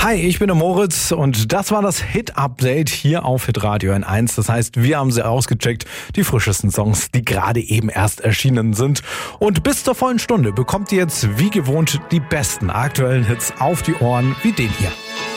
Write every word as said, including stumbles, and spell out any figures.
Hi, ich bin der Moritz und das war das Hit-Update hier auf Hitradio N eins. Das heißt, wir haben sie ausgecheckt, die frischesten Songs, die gerade eben erst erschienen sind. Und bis zur vollen Stunde bekommt ihr jetzt wie gewohnt die besten aktuellen Hits auf die Ohren, wie den hier.